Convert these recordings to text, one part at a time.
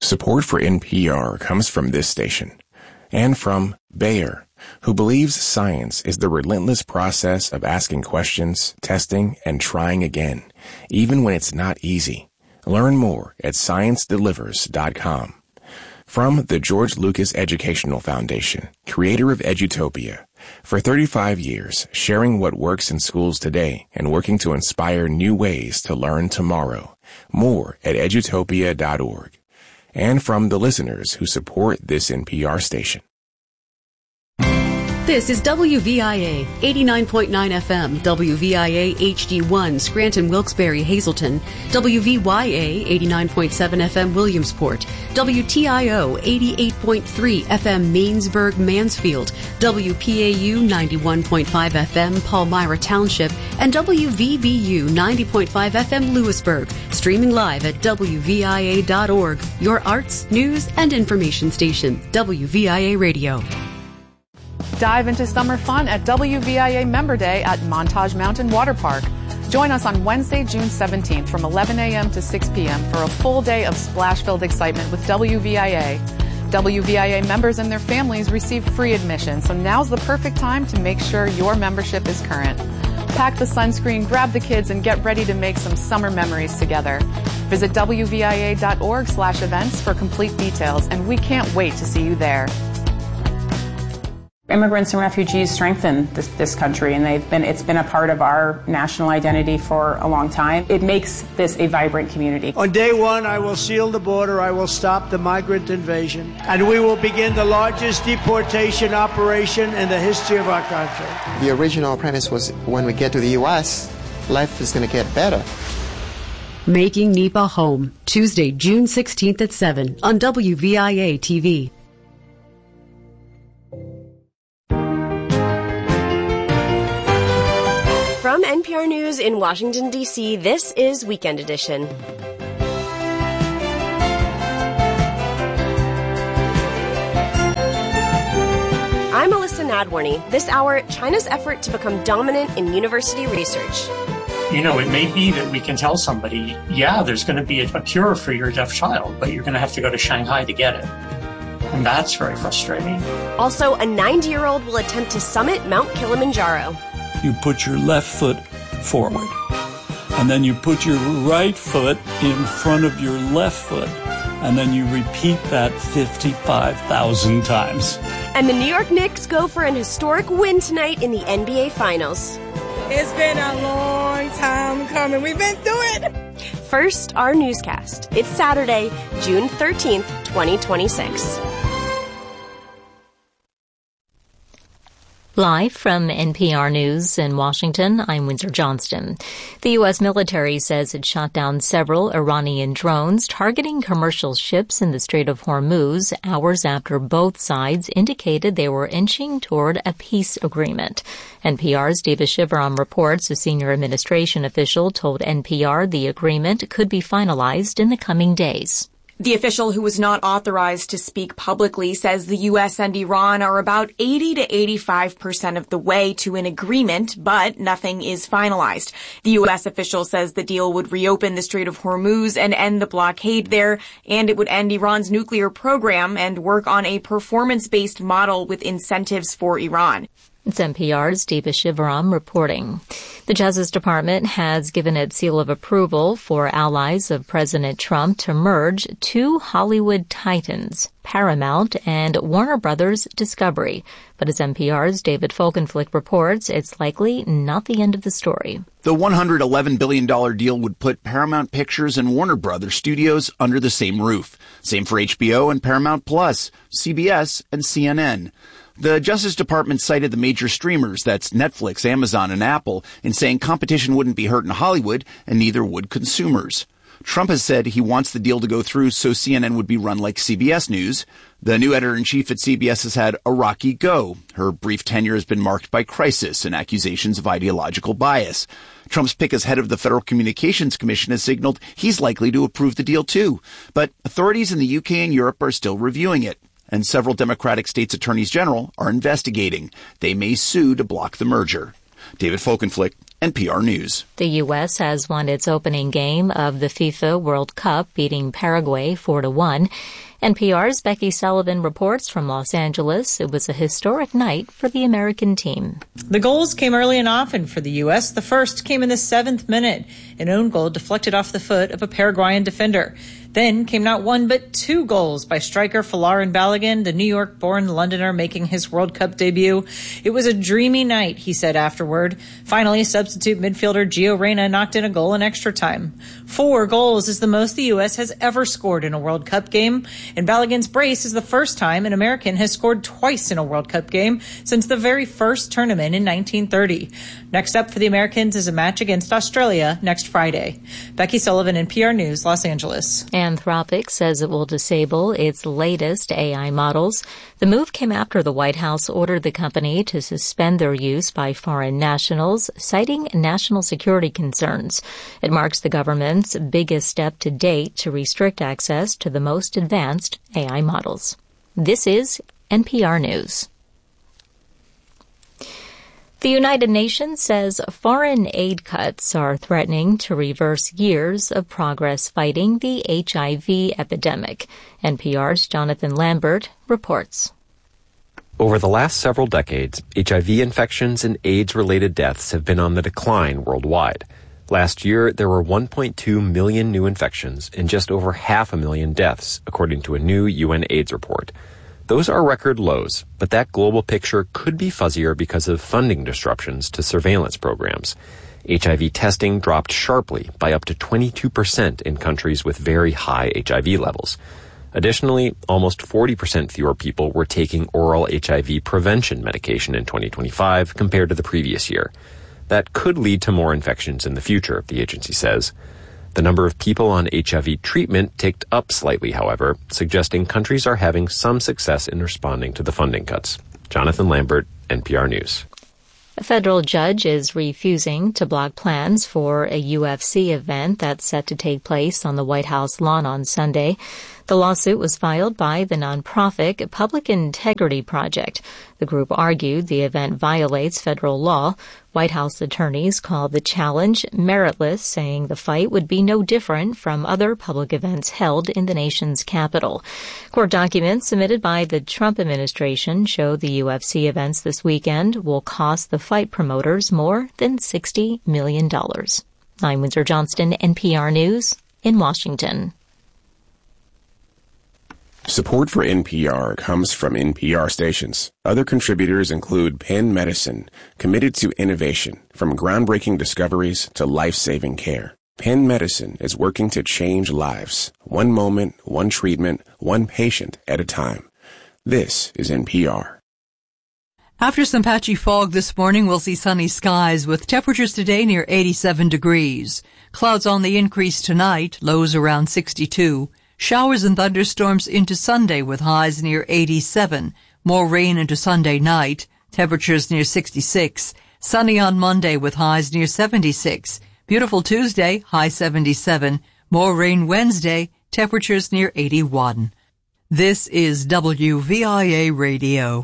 Support for NPR comes from this station and from Bayer, who believes science is the relentless process of asking questions, testing, and trying again, even when it's not easy. Learn more at ScienceDelivers.com. From the George Lucas Educational Foundation, creator of Edutopia, for 35 years, sharing what works in schools today and working to inspire new ways to learn tomorrow. More at edutopia.org. And from the listeners who support this NPR station. This is WVIA 89.9 FM, WVIA HD1, Scranton, Wilkes-Barre, Hazleton, WVYA 89.7 FM, Williamsport, WTIO 88.3 FM, Mainsburg, Mansfield, WPAU 91.5 FM, Palmyra Township, and WVBU 90.5 FM, Lewisburg, streaming live at WVIA.org, your arts, news, and information station, WVIA Radio. Dive into summer fun at WVIA Member Day at Montage Mountain Water Park. Join us on Wednesday, June 17th from 11 a.m. to 6 p.m. for a full day of splash-filled excitement with WVIA. WVIA members and their families receive free admission, so now's the perfect time to make sure your membership is current. Pack the sunscreen, grab the kids, and get ready to make some summer memories together. Visit WVIA.org/events for complete details, and we can't wait to see you there. Immigrants and refugees strengthen this country, and it's been a part of our national identity for a long time. It makes this a vibrant community. On day one, I will seal the border, I will stop the migrant invasion, and we will begin the largest deportation operation in the history of our country. The original premise was when we get to the U.S., life is going to get better. Making NEPA Home, Tuesday, June 16th at 7 on WVIA TV. From NPR News in Washington, D.C., this is Weekend Edition. I'm Alyssa Nadworny. This hour, China's effort to become dominant in university research. You know, it may be that we can tell somebody, yeah, there's going to be a cure for your deaf child, but you're going to have to go to Shanghai to get it. And that's very frustrating. Also, a 90-year-old will attempt to summit Mount Kilimanjaro. You put your left foot forward, and then you put your right foot in front of your left foot, and then you repeat that 55,000 times. And the New York Knicks go for an historic win tonight in the NBA Finals. It's been a long time coming. We've been through it. First, our newscast. It's Saturday, June 13th, 2026. Live from NPR News in Washington, I'm Windsor Johnston. The U.S. military says it shot down several Iranian drones targeting commercial ships in the Strait of Hormuz hours after both sides indicated they were inching toward a peace agreement. NPR's Deva Shivaram reports a senior administration official told NPR the agreement could be finalized in the coming days. The official, who was not authorized to speak publicly, says the U.S. and Iran are about 80 to 85% of the way to an agreement, but nothing is finalized. The U.S. official says the deal would reopen the Strait of Hormuz and end the blockade there, and it would end Iran's nuclear program and work on a performance-based model with incentives for Iran. It's NPR's Deva Shivaram reporting. The Justice Department has given its seal of approval for allies of President Trump to merge two Hollywood titans, Paramount and Warner Brothers Discovery. But as NPR's David Folkenflik reports, it's likely not the end of the story. The $111 billion deal would put Paramount Pictures and Warner Brothers Studios under the same roof. Same for HBO and Paramount Plus, CBS and CNN. The Justice Department cited the major streamers, that's Netflix, Amazon, and Apple, in saying competition wouldn't be hurt in Hollywood, and neither would consumers. Trump has said he wants the deal to go through so CNN would be run like CBS News. The new editor-in-chief at CBS has had a rocky go. Her brief tenure has been marked by crisis and accusations of ideological bias. Trump's pick as head of the Federal Communications Commission has signaled he's likely to approve the deal too. But authorities in the UK and Europe are still reviewing it. And several Democratic states' attorneys general are investigating. They may sue to block the merger. David Folkenflik, NPR News. The U.S. has won its opening game of the FIFA World Cup, beating Paraguay 4-1. NPR's Becky Sullivan reports from Los Angeles. It was a historic night for the American team. The goals came early and often for the U.S. The first came in the 7th minute. An own goal deflected off the foot of a Paraguayan defender. Then came not one but two goals by striker Folarin Balogun, the New York-born Londoner making his World Cup debut. It was a dreamy night, he said afterward. Finally, substitute midfielder Gio Reyna knocked in a goal in extra time. 4 goals is the most the U.S. has ever scored in a World Cup game, and Balogun's brace is the first time an American has scored twice in a World Cup game since the very first tournament in 1930. Next up for the Americans is a match against Australia next Friday. Becky Sullivan, NPR News, Los Angeles. Anthropic says it will disable its latest AI models. The move came after the White House ordered the company to suspend their use by foreign nationals, citing national security concerns. It marks the government's biggest step to date to restrict access to the most advanced AI models. This is NPR News. The United Nations says foreign aid cuts are threatening to reverse years of progress fighting the HIV epidemic. NPR's Jonathan Lambert reports. Over the last several decades, HIV infections and AIDS-related deaths have been on the decline worldwide. Last year, there were 1.2 million new infections and just over 500,000 deaths, according to a new UN AIDS report. Those are record lows, but that global picture could be fuzzier because of funding disruptions to surveillance programs. HIV testing dropped sharply by up to 22% in countries with very high HIV levels. Additionally, almost 40% fewer people were taking oral HIV prevention medication in 2025 compared to the previous year. That could lead to more infections in the future, the agency says. The number of people on HIV treatment ticked up slightly, however, suggesting countries are having some success in responding to the funding cuts. Jonathan Lambert, NPR News. A federal judge is refusing to block plans for a UFC event that's set to take place on the White House lawn on Sunday. The lawsuit was filed by the nonprofit Public Integrity Project. The group argued the event violates federal law. White House attorneys called the challenge meritless, saying the fight would be no different from other public events held in the nation's capital. Court documents submitted by the Trump administration show the UFC events this weekend will cost the fight promoters more than $60 million. I'm Windsor Johnston, NPR News in Washington. Support for NPR comes from NPR stations. Other contributors include Penn Medicine, committed to innovation, from groundbreaking discoveries to life-saving care. Penn Medicine is working to change lives, one moment, one treatment, one patient at a time. This is NPR. After some patchy fog this morning, we'll see sunny skies with temperatures today near 87 degrees. Clouds on the increase tonight, lows around 62. Showers and thunderstorms into Sunday with highs near 87. More rain into Sunday night, temperatures near 66. Sunny on Monday with highs near 76. Beautiful Tuesday, high 77. More rain Wednesday, temperatures near 81. This is WVIA Radio.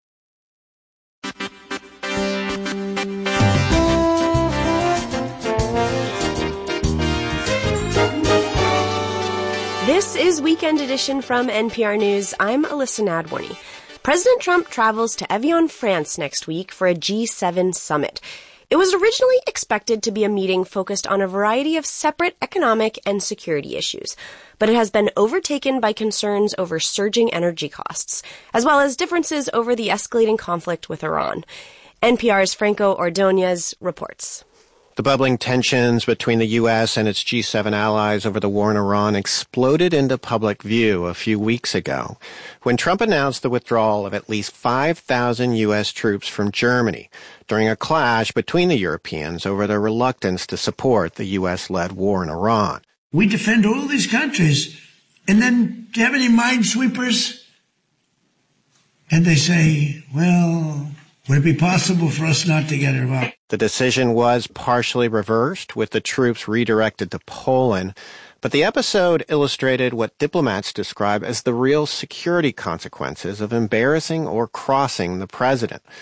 This is Weekend Edition from NPR News. I'm Alyssa Nadworny. President Trump travels to Evian, France next week for a G7 summit. It was originally expected to be a meeting focused on a variety of separate economic and security issues, but it has been overtaken by concerns over surging energy costs, as well as differences over the escalating conflict with Iran. NPR's Franco Ordonez reports. The bubbling tensions between the U.S. and its G7 allies over the war in Iran exploded into public view a few weeks ago when Trump announced the withdrawal of at least 5,000 U.S. troops from Germany during a clash between the Europeans over their reluctance to support the U.S.-led war in Iran. We defend all these countries, and then do you have any minesweepers? And they say, well, would it be possible for us not to get involved? The decision was partially reversed, with the troops redirected to Poland. But the episode illustrated what diplomats describe as the real security consequences of embarrassing or crossing the president.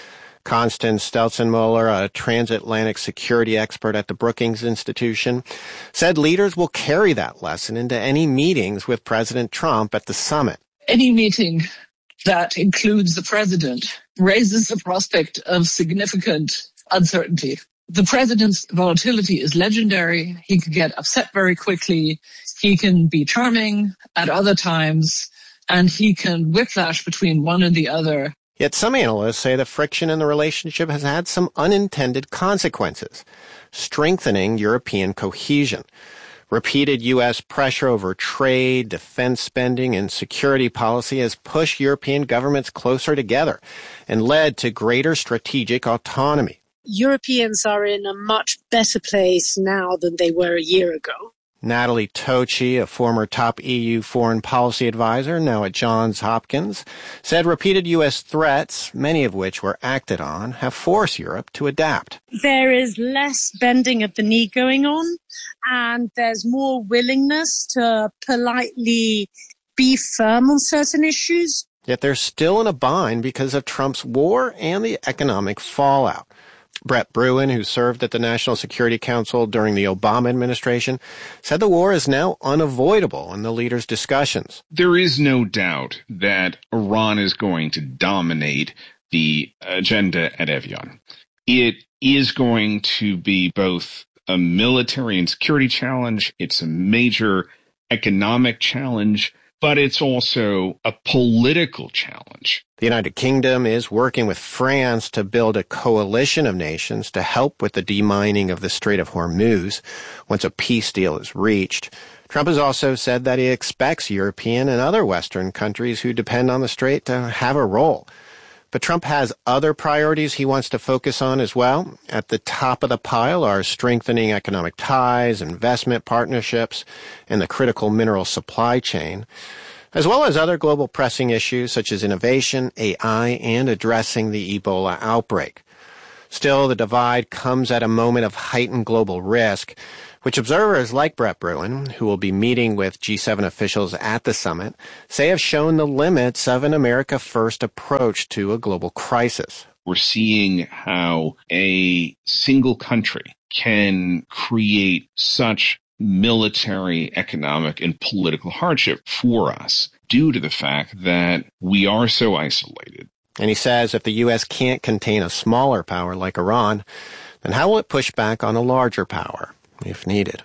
Constance Stelzenmuller, a transatlantic security expert at the Brookings Institution, said leaders will carry that lesson into any meetings with President Trump at the summit. Any meeting that includes the president raises the prospect of significant uncertainty. The president's volatility is legendary. He can get upset very quickly. He can be charming at other times, and he can whiplash between one and the other. Yet some analysts say the friction in the relationship has had some unintended consequences, strengthening European cohesion. Repeated U.S. pressure over trade, defense spending, and security policy has pushed European governments closer together and led to greater strategic autonomy. Europeans are in a much better place now than they were a year ago. Natalie Tocci, a former top EU foreign policy advisor, now at Johns Hopkins, said repeated U.S. threats, many of which were acted on, have forced Europe to adapt. There is less bending of the knee going on, and there's more willingness to politely be firm on certain issues. Yet they're still in a bind because of Trump's war and the economic fallout. Brett Bruen, who served at the National Security Council during the Obama administration, said the war is now unavoidable in the leaders' discussions. There is no doubt that Iran is going to dominate the agenda at Evian. It is going to be both a military and security challenge. It's a major economic challenge, but it's also a political challenge. The United Kingdom is working with France to build a coalition of nations to help with the demining of the Strait of Hormuz once a peace deal is reached. Trump has also said that he expects European and other Western countries who depend on the strait to have a role. But Trump has other priorities he wants to focus on as well. At the top of the pile are strengthening economic ties, investment partnerships, and the critical mineral supply chain, as well as other global pressing issues such as innovation, AI, and addressing the Ebola outbreak. Still, the divide comes at a moment of heightened global risk, which observers like Brett Bruen, who will be meeting with G7 officials at the summit, say have shown the limits of an America First approach to a global crisis. We're seeing how a single country can create such military, economic, and political hardship for us due to the fact that we are so isolated. And he says if the U.S. can't contain a smaller power like Iran, then how will it push back on a larger power, if needed?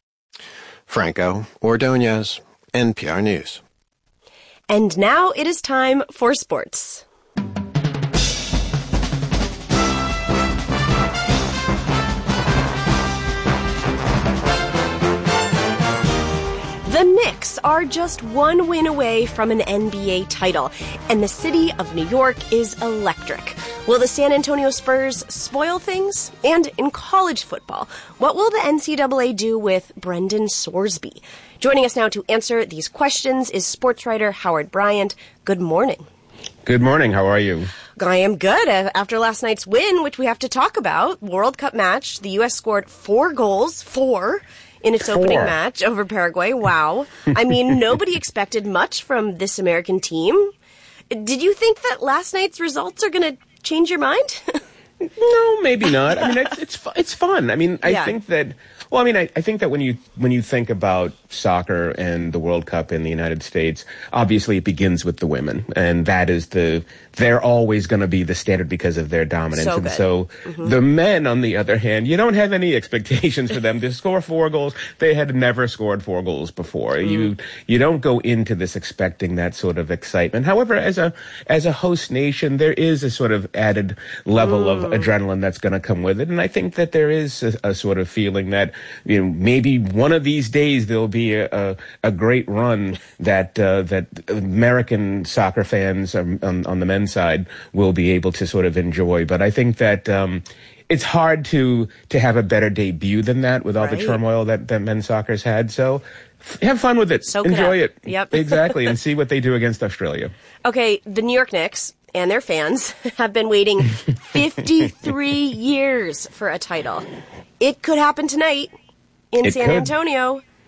Franco Ordonez, NPR News. And now it is time for sports. The Knicks are just one win away from an NBA title, and the city of New York is electric. Will the San Antonio Spurs spoil things? And in college football, what will the NCAA do with Brendan Sorsby? Joining us now to answer these questions is sports writer Howard Bryant. Good morning. Good morning. How are you? I am good. After last night's win, which we have to talk about, World Cup match, the U.S. scored 4 goals, in its opening match over Paraguay. Wow. I mean, nobody expected much from this American team. Did you think that last night's results are going to change your mind? No, maybe not. I mean, it's fun. I mean, I think that. Well, I mean, I think that when you think about soccer and the World Cup in the United States, obviously it begins with the women, and that is they're always going to be the standard because of their dominance. So and good. So the men, on the other hand, you don't have any expectations for them to score 4 goals. They had never scored 4 goals before. You don't go into this expecting that sort of excitement. However, as a host nation, there is a sort of added level of adrenaline that's going to come with it, and I think that there is a sort of feeling that, you know, maybe one of these days there'll be a great run that American soccer fans on the men's side will be able to sort of enjoy. But I think that it's hard to have a better debut than that with all the turmoil that men's soccer's had. So have fun with it. Enjoy it. Yep. Exactly. And see what they do against Australia. Okay, the New York Knicks and their fans have been waiting 53 years for a title. It could happen tonight in San Antonio.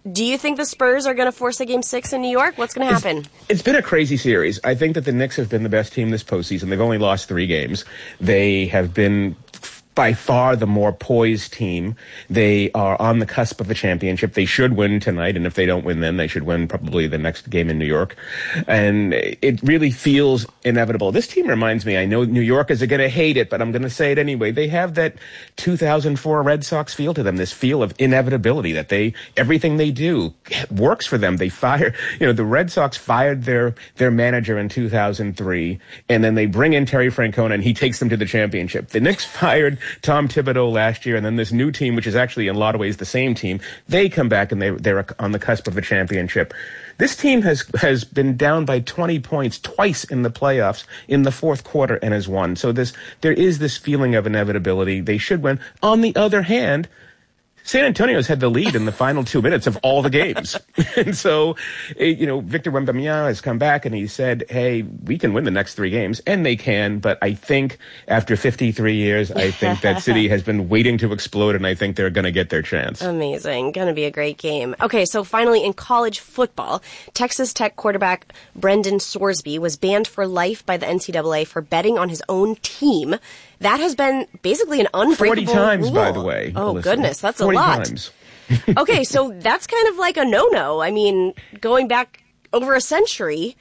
Do you think the Spurs are going to force a Game 6 in New York? What's going to happen? It's been a crazy series. I think that the Knicks have been the best team this postseason. They've only lost 3 games. They have been by far the more poised team. They are on the cusp of a championship. They should win tonight, and if they don't win then, they should win probably the next game in New York. And it really feels inevitable. This team reminds me, I know New Yorkers are going to hate it, but I'm going to say it anyway. They have that 2004 Red Sox feel to them, this feel of inevitability, that everything they do works for them. They fire, the Red Sox fired their manager in 2003, and then they bring in Terry Francona, and he takes them to the championship. The Knicks fired Tom Thibodeau last year, and then this new team, which is actually in a lot of ways the same team, they come back and they're on the cusp of a championship. This team has been down by 20 points twice in the playoffs in the fourth quarter and has won. So there is this feeling of inevitability. They should win. On the other hand, San Antonio's had the lead in the final 2 minutes of all the games. And so, Victor Wembanyama has come back and he said, hey, we can win the next 3 games. And they can. But I think after 53 years, I think that city has been waiting to explode, and I think they're going to get their chance. Amazing. Going to be a great game. Okay, so finally in college football, Texas Tech quarterback Brendan Sorsby was banned for life by the NCAA for betting on his own team. That has been basically an unbreakable 40 times, rule. by the way. Oh, Melissa. Goodness, that's a 40 lot. Times. Okay, so that's kind of like a no-no. I mean, going back over a century.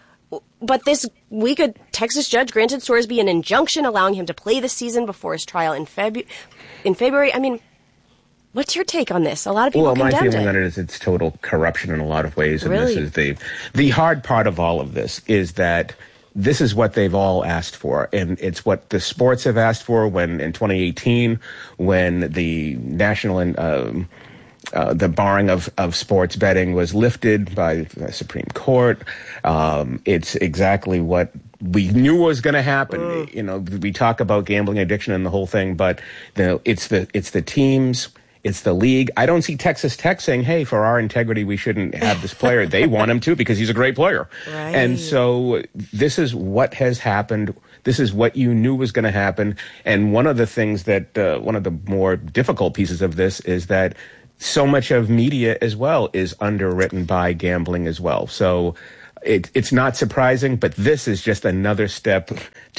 But this week, a Texas judge granted Sorsby an injunction allowing him to play the season before his trial in February. I mean, what's your take on this? A lot of people condemned it. Well, my feeling on it is it's total corruption in a lot of ways. And Really? This is the hard part of all of this is that this is what they've all asked for, and it's what the sports have asked for when in 2018, when the national and the barring of sports betting was lifted by the Supreme Court. It's exactly what we knew was going to happen. We talk about gambling addiction and the whole thing, but it's the teams. It's the league. I don't see Texas Tech saying, hey, for our integrity, we shouldn't have this player. They want him to because he's a great player. Right. And so this is what has happened. This is what you knew was going to happen. And one of the things that, one of the more difficult pieces of this is that so much of media as well is underwritten by gambling as well. So it's not surprising, but this is just another step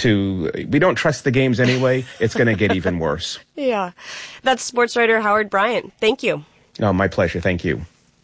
we don't trust the games anyway. It's going to get even worse. Yeah. That's sports writer Howard Bryant. Thank you. Oh, my pleasure. Thank you.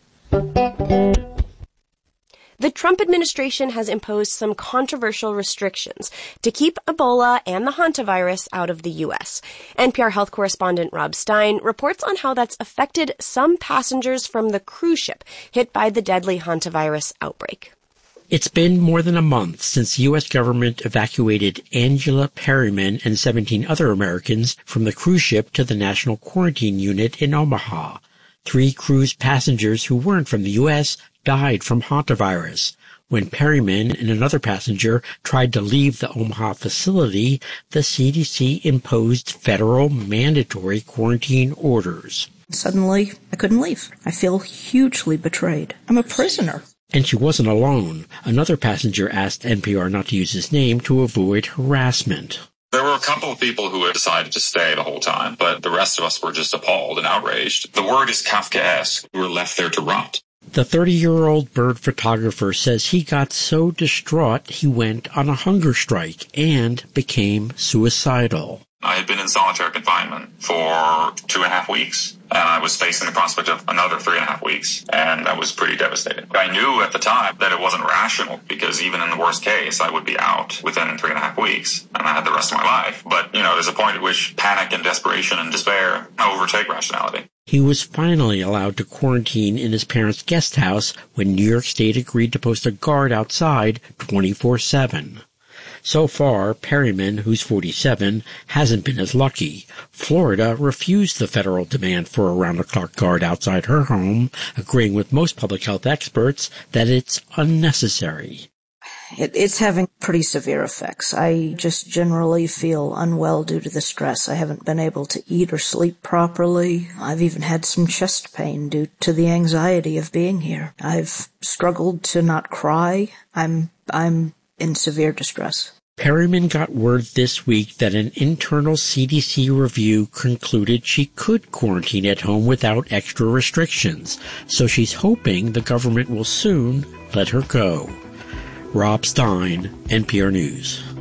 The Trump administration has imposed some controversial restrictions to keep Ebola and the hantavirus out of the U.S. NPR health correspondent Rob Stein reports on how that's affected some passengers from the cruise ship hit by the deadly hantavirus outbreak. It's been more than a month since the U.S. government evacuated Angela Perryman and 17 other Americans from the cruise ship to the National Quarantine Unit in Omaha. 3 cruise passengers who weren't from the U.S. died from hantavirus. When Perryman and another passenger tried to leave the Omaha facility, the CDC imposed federal mandatory quarantine orders. Suddenly, I couldn't leave. I feel hugely betrayed. I'm a prisoner. And she wasn't alone. Another passenger asked NPR not to use his name to avoid harassment. There were a couple of people who had decided to stay the whole time, but the rest of us were just appalled and outraged. The word is Kafkaesque. We were left there to rot. The 30-year-old bird photographer says he got so distraught he went on a hunger strike and became suicidal. I had been in solitary confinement for 2.5 weeks, and I was facing the prospect of another 3.5 weeks, and that was pretty devastating. I knew at the time that it wasn't rational, because even in the worst case, I would be out within 3.5 weeks, and I had the rest of my life. But, there's a point at which panic and desperation and despair overtake rationality. He was finally allowed to quarantine in his parents' guest house when New York State agreed to post a guard outside 24/7. So far, Perryman, who's 47, hasn't been as lucky. Florida refused the federal demand for a round-the-clock guard outside her home, agreeing with most public health experts that it's unnecessary. It's having pretty severe effects. I just generally feel unwell due to the stress. I haven't been able to eat or sleep properly. I've even had some chest pain due to the anxiety of being here. I've struggled to not cry. I'm in severe distress. Perryman got word this week that an internal CDC review concluded she could quarantine at home without extra restrictions, so she's hoping the government will soon let her go. Rob Stein, NPR News.